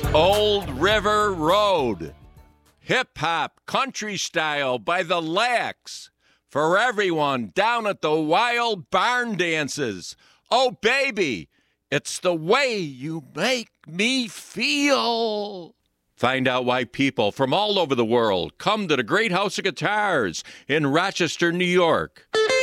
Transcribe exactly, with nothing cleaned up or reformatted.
Old River Road. Hip-hop, country style by the Lax. For everyone down at the Wild Barn Dances. Oh, baby, it's the way you make me feel. Find out why people from all over the world come to the Great House of Guitars in Rochester, New York.